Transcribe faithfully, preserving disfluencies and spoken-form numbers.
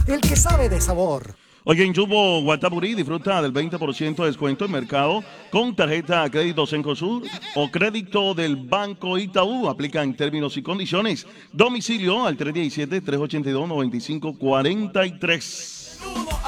el que sabe de sabor. Oye, en Jumbo Guatapurí disfruta del veinte por ciento de descuento en mercado con tarjeta crédito Cencosud o crédito del Banco Itaú. Aplica en términos y condiciones. Domicilio al tres uno siete, tres ocho dos, nueve cinco cuatro tres.